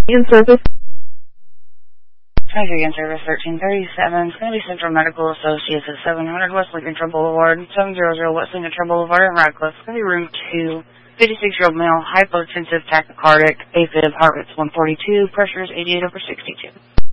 In service. Traffic in service 1337, it's going to be Central Medical Associates at 700 West Lincoln Boulevard, 700 West Lincoln Boulevard in Radcliffe. It's going to be room 2, 56-year-old male, hypotensive, tachycardic, AFib, heart rate's 142, pressure is 88/62.